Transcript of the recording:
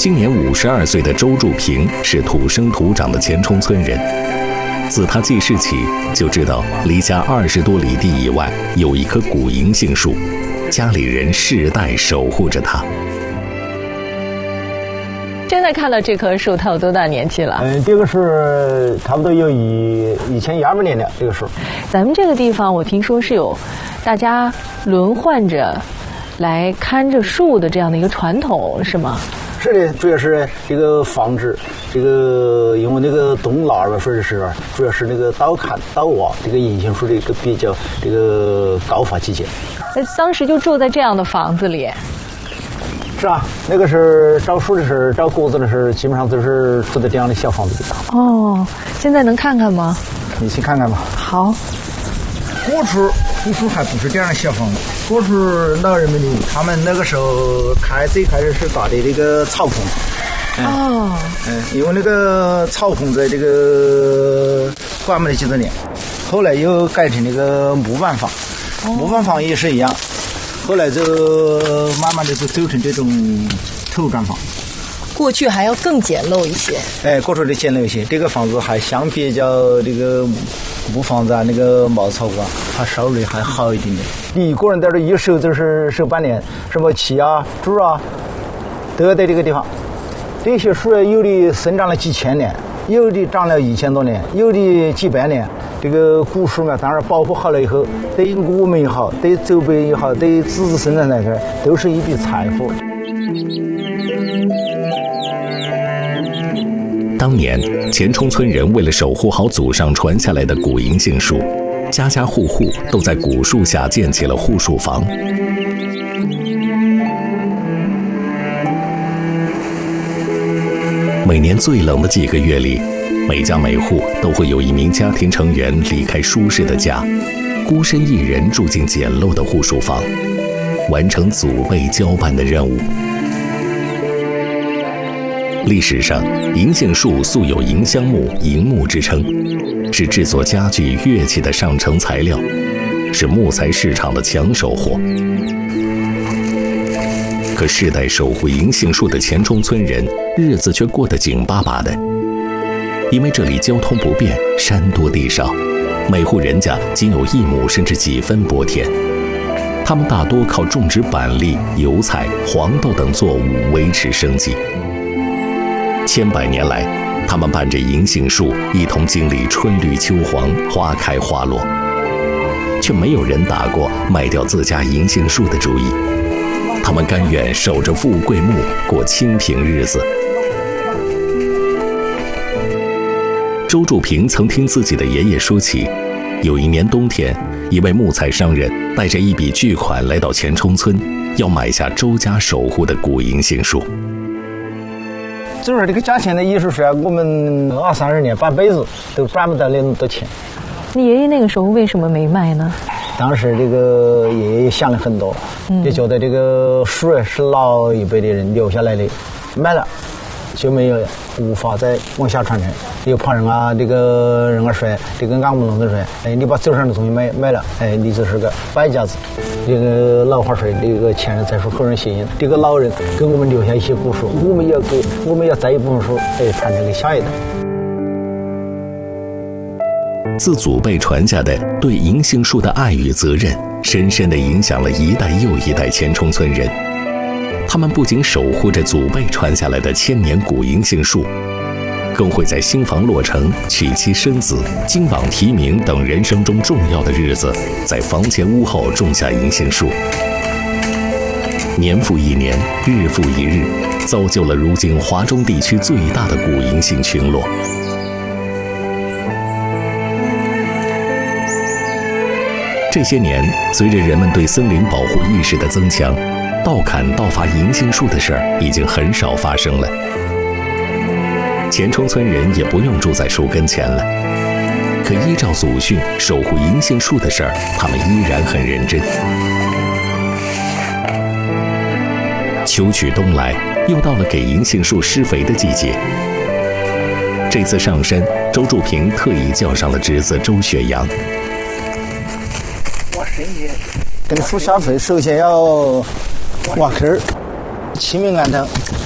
今年52岁的周祝平是土生土长的钱冲村人。自他记事起，就知道离家20多里地以外有一棵古银杏树，家里人世代守护着它。 现在看到这棵树，它有多大年纪了？ 这个是差不多有1200年了。这个树， 咱们这个地方，我听说是有大家轮换着来看着树的这样的一个传统，是吗？ 是的，主要是这个防止这个，因为那个冬老二说的是，主要是那个倒挖这个银杏树的一个比较这个高发季节。 当时就住在这样的房子里。 是啊，那个是找树的时候，找果子的时候，基本上都是住在这样的小房子里。 哦，现在能看看吗？ 你去看看吧。 好。 古树还不是这样的小房子，古树老人们的，他们那个时候最开始是搭的这个草棚。 哦。 因为那个草棚在这个关门了几多年，后来又改成那个木板房，木板房也是一样。后来就慢慢的就走成这种头砖房。 过去还要更简陋一些。 过去的简陋一些，这个房子还相比较这个木房子啊，那个茅草屋啊，它稍微还好一点点。你一个人在这一守就是守半年，什么鸡啊、猪啊，都要在这个地方。这些树有的生长了几千年，有的长了1000多年，有的几百年。这个古树嘛，当然保护好了以后，对我们也好，对周边也好，对子子孙孙来说，都是一笔财富。 当年钱冲村人为了守护好祖上传下来的古银杏树，家家户户都在古树下建起了护树房。每年最冷的几个月里，每家每户都会有一名家庭成员离开舒适的家，孤身一人住进简陋的护树房，完成祖辈交办的任务。历史上，银杏树素有银香木、银木之称，是制作家具、乐器的上乘材料，是木材市场的抢手货。可世代守护银杏树的钱冲村人，日子却过得紧巴巴的。因为这里交通不便，山多地少，每户人家仅有1亩甚至几分薄田，他们大多靠种植板栗、油菜、黄豆等作物维持生计。千百年来，他们伴着银杏树一同经历春绿秋黄、花开花落，却没有人打过卖掉自家银杏树的主意。他们甘愿守着富贵木过清贫日子。周祝平曾听自己的爷爷说起，有一年冬天，一位木材商人带着一笔巨款来到钱冲村，要买下周家守护的古银杏树。 就是这个价钱的意思说，我们20-30年半辈子都赚不到那么多钱。 你爷爷那个时候为什么没卖呢？ 当时这个爷爷也想了很多，也觉得这个树是老一辈的人留下来的，卖了就没有无法再往下传承。有旁人啊，这个人啊说，这个俺们农村说，你把手上的东西卖了，你就是个败家子。这个老话说，这个前人才说后人协议，这个老人给我们留下一些古树，我们要栽一部分树，传承给下一代。 自祖辈传下的对银杏树的爱与责任，深深地影响了一代又一代钱冲村人。他们不仅守护着祖辈传下来的1000年古银杏树，更会在新房落成、娶妻生子、金榜题名等人生中重要的日子，在房前屋后种下银杏树。年复一年，日复一日，造就了如今华中地区最大的古银杏群落。这些年，随着人们对森林保护意识的增强，盗砍盗伐银杏树的事儿已经很少发生了。钱冲村人也不用住在树跟前了，可依照祖训守护银杏树的事儿，他们依然很认真。秋去冬来，又到了给银杏树施肥的季节。这次上山，周祝平特意叫上了侄子周雪阳。 跟树下肥，首先要挖坑，齐面安头，